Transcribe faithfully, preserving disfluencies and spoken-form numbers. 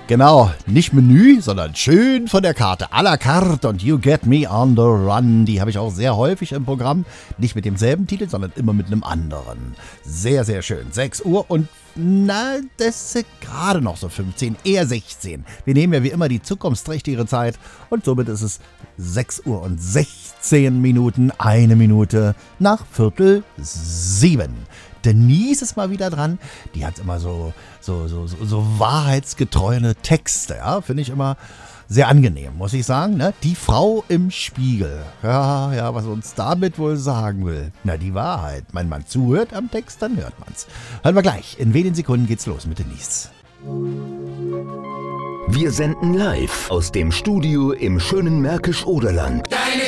Genau, nicht Menü, sondern schön von der Karte. À la carte und You Get Me on the Run. Die habe ich auch sehr häufig im Programm. Nicht mit demselben Titel, sondern immer mit einem anderen. Sehr, sehr schön. sechs Uhr und na, das ist gerade noch so fünfzehn, eher sechzehn. Wir nehmen ja wie immer die zukunftsträchtigere Zeit und somit ist es sechs Uhr und sechzehn Minuten, eine Minute nach Viertel sieben. Denise ist mal wieder dran. Die hat immer so, so, so, so, so wahrheitsgetreue Texte. Ja? Finde ich immer sehr angenehm, muss ich sagen. Ne? Die Frau im Spiegel. Ja, ja, was uns damit wohl sagen will. Na, die Wahrheit. Wenn man zuhört am Text, dann hört man's. Hören wir gleich. In wenigen Sekunden geht's los mit Denise. Wir senden live aus dem Studio im schönen Märkisch-Oderland.